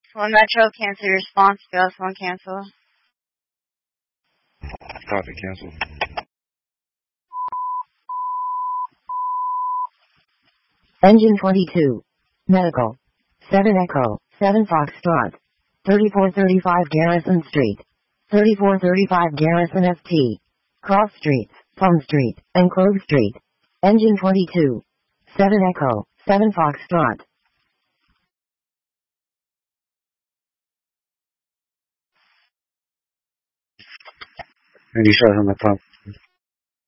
One Metro, cancel your response. Fails, one cancel. Copy, cancel. Engine 22. Medical. 7 Echo, 7 Foxtrot. 3435 Garrison Street. 3435 Garrison ST. Cross Streets, Plum Street, and Clove Street. Engine 22. 7 Echo, 7 Foxtrot. Andy Shot on the top.